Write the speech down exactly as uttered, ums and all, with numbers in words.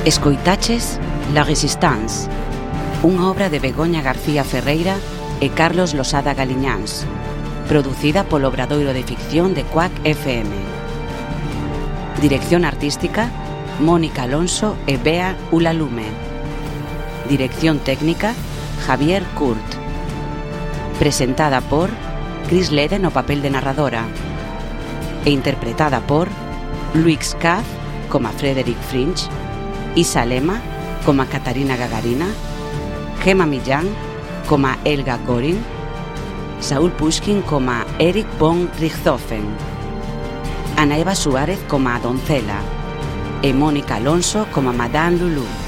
Escoitaches La Resistance, unha obra de Begoña García Ferreira e Carlos Losada Galiñáns, producida polo Obradoiro de Ficción de Quack F M. Dirección artística, Mónica Alonso e Bea Ulalume. Dirección técnica, Javier Kurt. Presentada por Chris Lede no papel de narradora e interpretada por Luix Caz como a Frederick Fringe, Isa Lema como a Catarina Gagarina, Gemma Millán como a Elga Gorin, Saúl Pushkin como a Eric von Richthofen, Ana Eva Suárez como a Doncela e Mónica Alonso como a Madame Lulu.